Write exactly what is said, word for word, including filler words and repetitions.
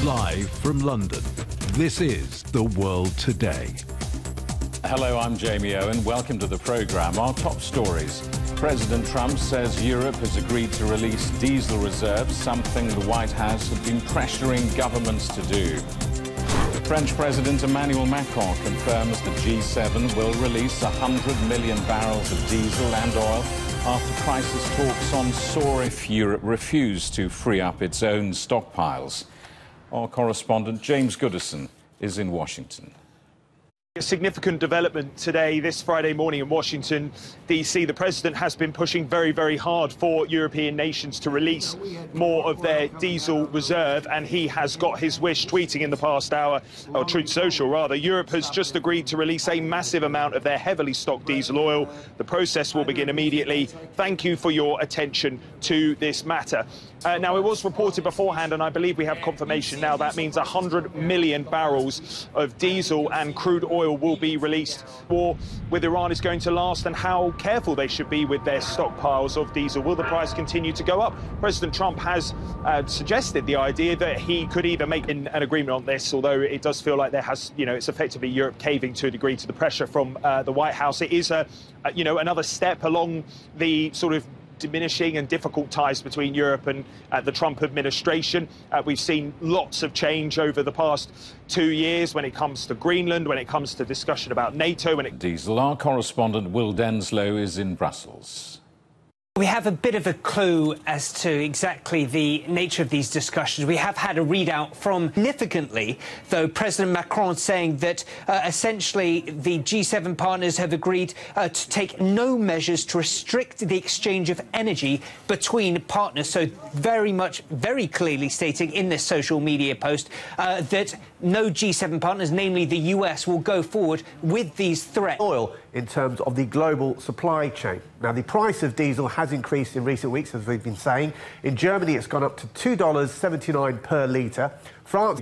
Live from London, this is The World Today. Hello, I'm Jamie Owen. Welcome to the programme. Our top stories. President Trump says Europe has agreed to release diesel reserves, something the White House had been pressuring governments to do. French President Emmanuel Macron confirms the G seven will release one hundred million barrels of diesel and oil after crisis talks on soar if Europe refused to free up its own stockpiles. Our correspondent James Goodison is in Washington. A significant development today, this Friday morning in Washington, D C. The president has been pushing very, very hard for European nations to release more of their diesel reserve, and he has got his wish, tweeting in the past hour, or Truth Social rather. Europe has just agreed to release a massive amount of their heavily stocked diesel oil. The process will begin immediately. Thank you for your attention to this matter. Uh, now, it was reported beforehand, and I believe we have confirmation now, that means one hundred million barrels of diesel and crude oil will be released. War with Iran is going to last, and how careful they should be with their stockpiles of diesel. Will the price continue to go up? President Trump has uh, suggested the idea that he could either make an, an agreement on this, although it does feel like there has, you know, it's effectively Europe caving to a degree to the pressure from uh, the White House. It is a, a, you know, another step along the sort of diminishing and difficult ties between Europe and uh, the Trump administration. Uh, we've seen lots of change over the past two years when it comes to Greenland, when it comes to discussion about NATO. When it Diesel, our correspondent Will Denslow is in Brussels. We have a bit of a clue as to exactly the nature of these discussions. We have had a readout from, significantly, though, President Macron saying that uh, essentially the G seven partners have agreed uh, to take no measures to restrict the exchange of energy between partners. So very much, very clearly stating in this social media post uh, that no G seven partners, namely the U S, will go forward with these threats. Oil in terms of the global supply chain. Now, the price of diesel has increased in recent weeks, as we've been saying. In Germany, it's gone up to two dollars seventy-nine per litre. France